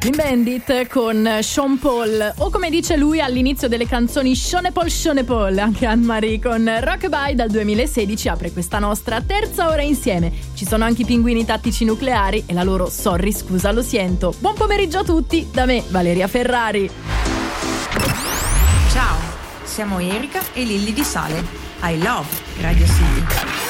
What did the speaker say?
Clean Bandit con Sean Paul, o come dice lui all'inizio delle canzoni, Sean Paul. Anche Anne-Marie con Rockabye dal 2016 apre questa nostra terza ora insieme. Ci sono anche i pinguini tattici nucleari e la loro sorry scusa lo siento. Buon pomeriggio a tutti da me Valeria Ferrari. Ciao, siamo Erika e Lilli di Sale. I love Radio City.